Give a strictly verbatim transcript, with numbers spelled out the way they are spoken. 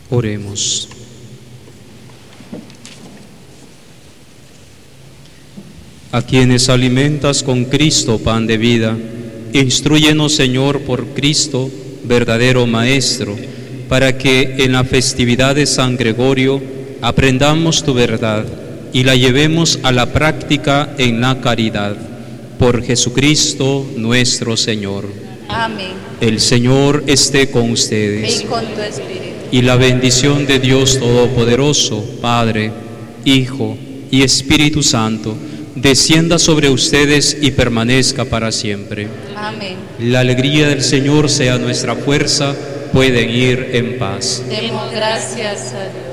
Oremos. A quienes alimentas con Cristo pan de vida, instrúyenos, Señor, por Cristo, verdadero Maestro, para que en la festividad de San Gregorio aprendamos tu verdad y la llevemos a la práctica en la caridad. Por Jesucristo nuestro Señor. Amén. El Señor esté con ustedes. Y con tu espíritu. Y la bendición de Dios Todopoderoso, Padre, Hijo y Espíritu Santo, descienda sobre ustedes y permanezca para siempre. Amén. La alegría del Señor sea nuestra fuerza. Pueden ir en paz. Demos gracias a Dios.